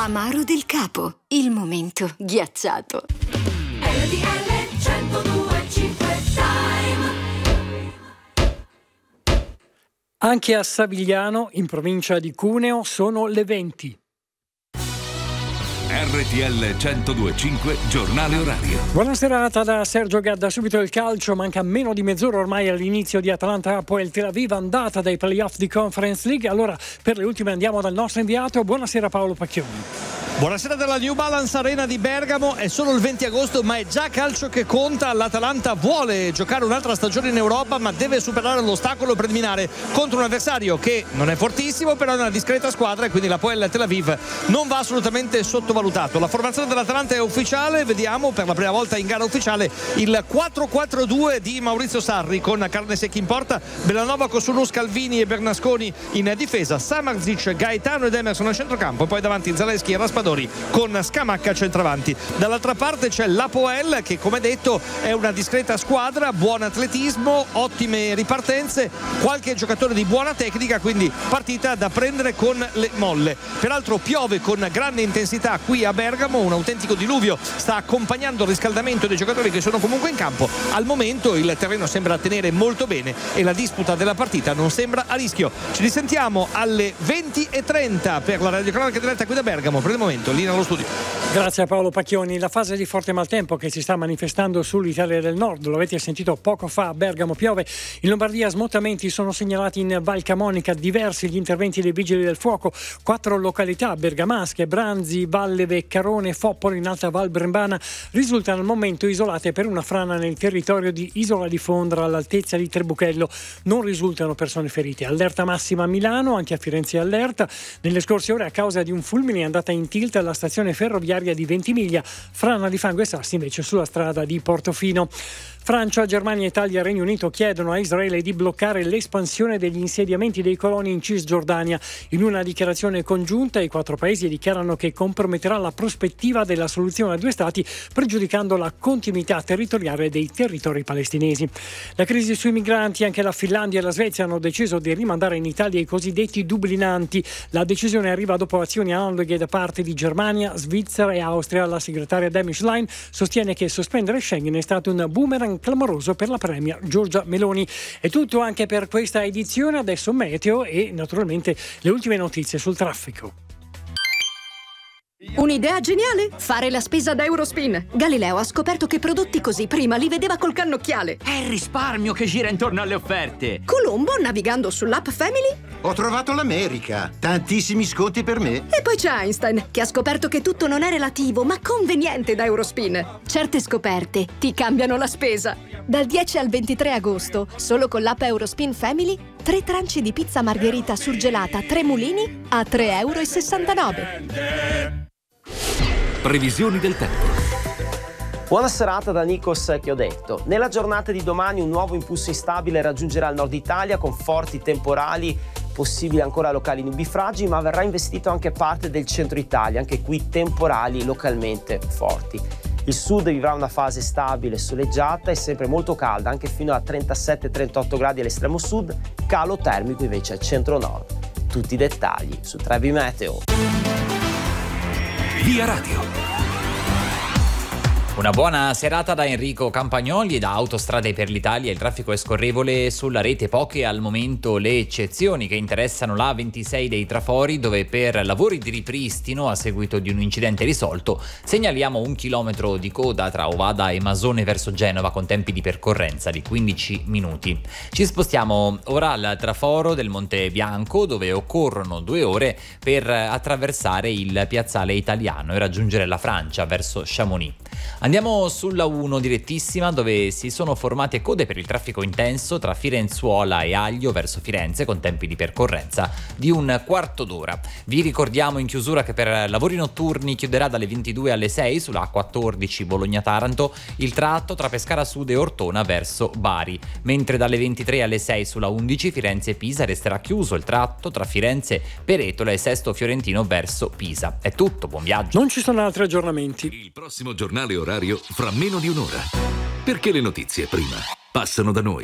Amaro del Capo, il momento ghiacciato. RTL 102.5 Time. Anche a Savigliano, in provincia di Cuneo, sono le 20. RTL 102.5 Giornale Orario. Buona serata da Sergio Gadda. Subito il calcio, manca meno di mezz'ora ormai all'inizio di Atalanta-Apoel Tel Aviv, andata dai playoff di Conference League. Allora, per le ultime andiamo dal nostro inviato. Buonasera Paolo Pacchioni. Buonasera dalla New Balance Arena di Bergamo. È solo il 20 agosto ma è già calcio che conta. L'Atalanta vuole giocare un'altra stagione in Europa ma deve superare l'ostacolo preliminare contro un avversario che non è fortissimo, però è una discreta squadra, e quindi l'Apoel Tel Aviv non va assolutamente sottovalutato. La formazione dell'Atalanta è ufficiale, vediamo per la prima volta in gara ufficiale il 4-4-2 di Maurizio Sarri, con Carnesecchi in porta, Bellanova, Kosulus, Calvini e Bernasconi in difesa, Samardzic, Gaetano ed Emerson a centrocampo, e poi davanti Zaleschi e Raspadori con Scamacca a centravanti. Dall'altra parte c'è l'Apoel che, come detto, è una discreta squadra, buon atletismo, ottime ripartenze, qualche giocatore di buona tecnica, quindi partita da prendere con le molle. Peraltro piove con grande intensità qui a Bergamo, un autentico diluvio sta accompagnando il riscaldamento dei giocatori che sono comunque in campo. Al momento il terreno sembra tenere molto bene e la disputa della partita non sembra a rischio. Ci risentiamo alle 20:30 per la radiocronaca diretta qui da Bergamo. Per il momento linea allo studio. Grazie a Paolo Pacchioni. La fase di forte maltempo che si sta manifestando sull'Italia del Nord, lo avete sentito poco fa, a Bergamo piove, in Lombardia smottamenti sono segnalati in Val Camonica, diversi gli interventi dei vigili del fuoco, 4 località bergamasche, Branzi, Valle Veccarone, Foppolo in Alta Val Brembana risultano al momento isolate per una frana nel territorio di Isola di Fondra all'altezza di Trebuchello. Non risultano persone ferite. Allerta massima a Milano, anche a Firenze allerta. Nelle scorse ore a causa di un fulmine è andata in tilt alla stazione ferroviaria di Ventimiglia, frana di fango e sassi invece sulla strada di Portofino. Francia, Germania, Italia e Regno Unito chiedono a Israele di bloccare l'espansione degli insediamenti dei coloni in Cisgiordania. In una dichiarazione congiunta i 4 paesi dichiarano che comprometterà la prospettiva della soluzione a 2 stati, pregiudicando la continuità territoriale dei territori palestinesi. La crisi sui migranti, anche la Finlandia e la Svezia hanno deciso di rimandare in Italia i cosiddetti dublinanti. La decisione arriva dopo azioni analoghe da parte di Germania, Svizzera e Austria. La segretaria Demi Schlein sostiene che sospendere Schengen è stato un boomerang clamoroso per la premier Giorgia Meloni. È tutto anche per questa edizione. Adesso meteo e naturalmente le ultime notizie sul traffico. Un'idea geniale? Fare la spesa da Eurospin. Galileo ha scoperto che prodotti così prima li vedeva col cannocchiale. È il risparmio che gira intorno alle offerte. Colombo, navigando sull'app Family, ho trovato l'America, tantissimi sconti per me. e poi c'è Einstein, che ha scoperto che tutto non è relativo ma conveniente da Eurospin. Certe scoperte ti cambiano la spesa. Dal 10 al 23 agosto, solo con l'app Eurospin Family, 3 tranci di pizza margherita surgelata 3 mulini a €3,69. Previsioni del tempo. Buona serata da Nikos Chiodetto. Nella giornata di domani un nuovo impulso instabile raggiungerà il nord Italia con forti temporali, possibili ancora locali nubifragi, ma verrà investito anche parte del centro Italia, anche qui temporali localmente forti. Il sud vivrà una fase stabile, soleggiata e sempre molto calda, anche fino a 37-38 gradi all'estremo sud, calo termico invece al centro-nord. Tutti i dettagli su Trevi Meteo. Via Radio. Una buona serata da Enrico Campagnoli e da Autostrade per l'Italia. Il traffico è scorrevole sulla rete, poche al momento le eccezioni che interessano la A26 dei Trafori, dove per lavori di ripristino a seguito di un incidente risolto segnaliamo 1 chilometro di coda tra Ovada e Masone verso Genova con tempi di percorrenza di 15 minuti. Ci spostiamo ora al traforo del Monte Bianco, dove occorrono 2 ore per attraversare il piazzale italiano e raggiungere la Francia verso Chamonix. Andiamo sulla 1 direttissima, dove si sono formate code per il traffico intenso tra Firenzuola e Aglio verso Firenze con tempi di percorrenza di un quarto d'ora. Vi ricordiamo in chiusura che per lavori notturni chiuderà dalle 22 alle 6 sulla A14 Bologna-Taranto il tratto tra Pescara Sud e Ortona verso Bari, mentre dalle 23 alle 6 sulla 11 Firenze-Pisa resterà chiuso il tratto tra Firenze Peretola e Sesto Fiorentino verso Pisa. È tutto, buon viaggio. Non ci sono altri aggiornamenti. Il prossimo giornale orario fra meno di un'ora. Perché le notizie prima passano da noi.